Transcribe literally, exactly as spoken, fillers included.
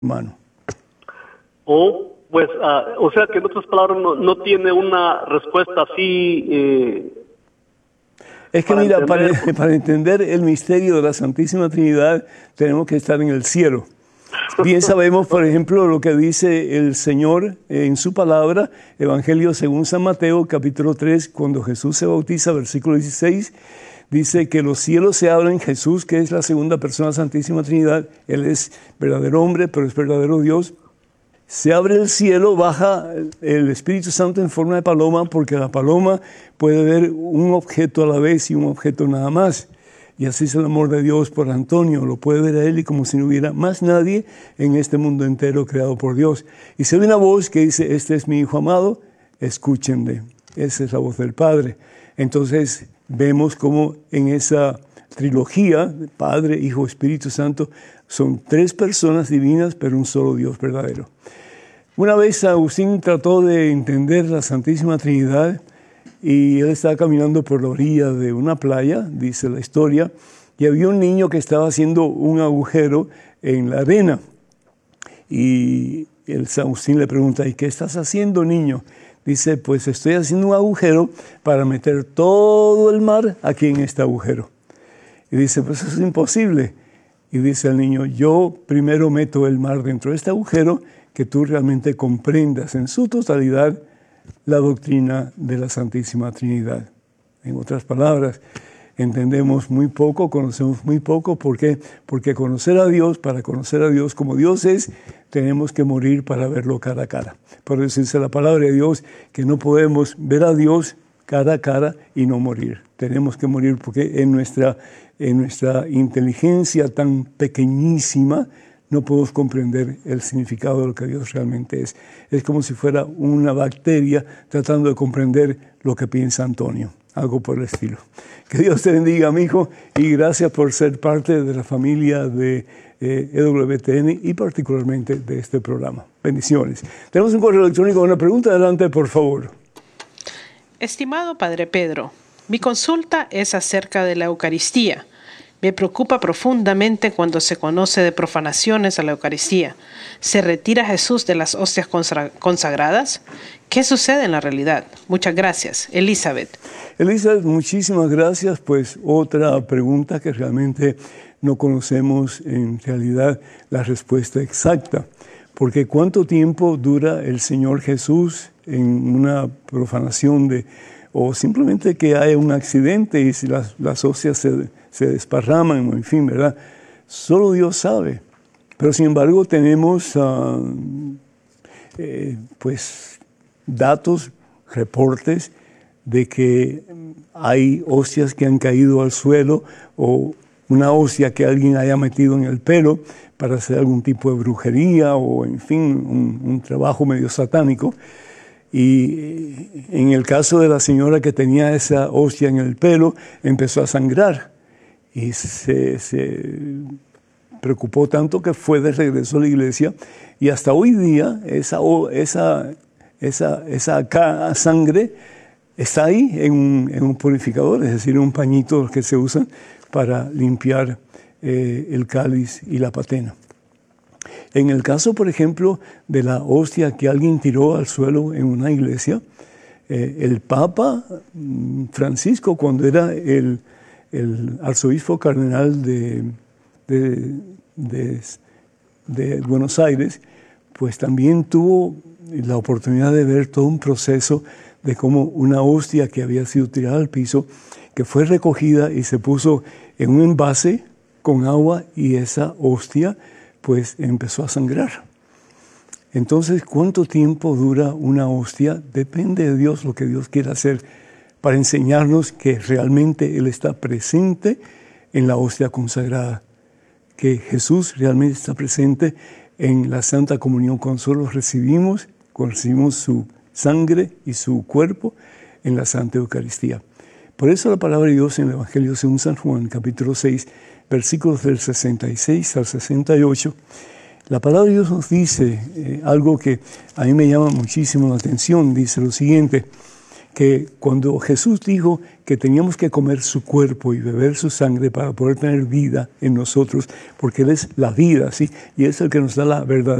hermano. O, pues, uh, o sea que en otras palabras no, no tiene una respuesta así. Eh, es que para mira, entender. Para, para entender el misterio de la Santísima Trinidad tenemos que estar en el cielo. Bien sabemos, por ejemplo, lo que dice el Señor en su palabra, Evangelio según San Mateo, capítulo tres, cuando Jesús se bautiza, versículo dieciséis, dice que los cielos se abren, Jesús, que es la segunda persona de la Santísima Trinidad, Él es verdadero hombre, pero es verdadero Dios. Se abre el cielo, baja el Espíritu Santo en forma de paloma, porque la paloma puede ver un objeto a la vez y un objeto nada más. Y así es el amor de Dios por Antonio, lo puede ver a él y como si no hubiera más nadie en este mundo entero creado por Dios. Y se oye una voz que dice, este es mi Hijo amado, escúchenle. Esa es la voz del Padre. Entonces vemos como en esa trilogía, Padre, Hijo, Espíritu Santo, son tres personas divinas, pero un solo Dios verdadero. Una vez Agustín trató de entender la Santísima Trinidad, y él estaba caminando por la orilla de una playa, dice la historia, y había un niño que estaba haciendo un agujero en la arena. Y el San Agustín le pregunta, ¿y qué estás haciendo, niño? Dice, pues estoy haciendo un agujero para meter todo el mar aquí en este agujero. Y dice, pues eso es imposible. Y dice el niño, yo primero meto el mar dentro de este agujero, que tú realmente comprendas en su totalidad la doctrina de la Santísima Trinidad. En otras palabras, entendemos muy poco, conocemos muy poco. ¿Por qué? Porque conocer a Dios, para conocer a Dios como Dios es, tenemos que morir para verlo cara a cara. Por eso dice la palabra de Dios que no podemos ver a Dios cara a cara y no morir. Tenemos que morir porque en nuestra, en nuestra inteligencia tan pequeñísima no podemos comprender el significado de lo que Dios realmente es. Es como si fuera una bacteria tratando de comprender lo que piensa Antonio, algo por el estilo. Que Dios te bendiga, mi hijo, y gracias por ser parte de la familia de eh, E W T N y particularmente de este programa. Bendiciones. Tenemos un correo electrónico, una pregunta, adelante, por favor. Estimado Padre Pedro, mi consulta es acerca de la Eucaristía. Me preocupa profundamente cuando se conoce de profanaciones a la Eucaristía. ¿Se retira Jesús de las hostias consagradas? ¿Qué sucede en la realidad? Muchas gracias. Elizabeth. Elizabeth, muchísimas gracias. Pues otra pregunta que realmente no conocemos en realidad la respuesta exacta. Porque ¿cuánto tiempo dura el Señor Jesús en una profanación de, o simplemente que haya un accidente y si las, las hostias se, se desparraman, en fin, ¿verdad? Solo Dios sabe. Pero sin embargo tenemos uh, eh, pues datos, reportes de que hay hostias que han caído al suelo o una hostia que alguien haya metido en el pelo para hacer algún tipo de brujería o, en fin, un, un trabajo medio satánico. Y en el caso de la señora que tenía esa hostia en el pelo, empezó a sangrar y se, se preocupó tanto que fue de regreso a la iglesia y hasta hoy día esa, esa, esa, esa sangre está ahí en un, en un purificador, es decir, un pañito que se usa para limpiar eh, el cáliz y la patena. En el caso, por ejemplo, de la hostia que alguien tiró al suelo en una iglesia, eh, el Papa Francisco, cuando era el, el arzobispo cardenal de, de, de, de Buenos Aires, pues también tuvo la oportunidad de ver todo un proceso de cómo una hostia que había sido tirada al piso, que fue recogida y se puso en un envase con agua y esa hostia pues empezó a sangrar. Entonces, ¿cuánto tiempo dura una hostia? Depende de Dios lo que Dios quiera hacer para enseñarnos que realmente Él está presente en la hostia consagrada, que Jesús realmente está presente en la Santa Comunión cuando nosotros recibimos, cuando recibimos su sangre y su cuerpo en la Santa Eucaristía. Por eso la palabra de Dios en el Evangelio según San Juan, capítulo seis, versículos del sesenta y seis al sesenta y ocho, la palabra de Dios nos dice eh, algo que a mí me llama muchísimo la atención. Dice lo siguiente, que cuando Jesús dijo que teníamos que comer su cuerpo y beber su sangre para poder tener vida en nosotros, porque Él es la vida, ¿sí? Y es el que nos da la verdad.